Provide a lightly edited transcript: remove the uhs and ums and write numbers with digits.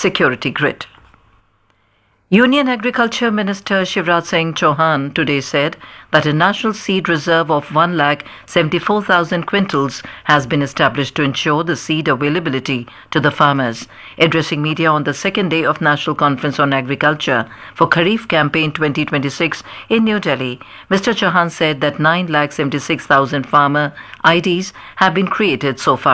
security grid. Union Agriculture Minister Shivraj Singh Chauhan today said that a national seed reserve of 1,74,000 quintals has been established to ensure the seed availability to the farmers. Addressing media on the second day of National Conference on Agriculture for Kharif Campaign 2026 in New Delhi, Mr. Chauhan said that 9,76,000 farmer IDs have been created so far.